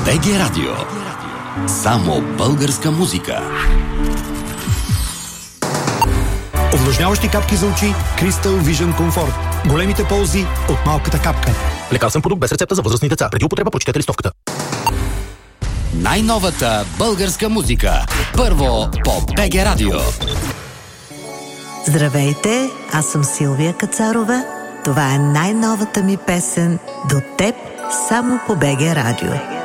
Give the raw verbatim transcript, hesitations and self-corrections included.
БГ Радио. Само българска музика. Увлажняващи капки за очи Crystal Vision Comfort. Големите ползи от малката капка. Лекарствен продукт без рецепта за възрастни деца. Преди употреба прочетете листовката. Най-новата българска музика. Първо по БГ Радио. Здравейте, аз съм Силвия Кацарова. Това е най-новата ми песен "До теб" само по БГ Радио.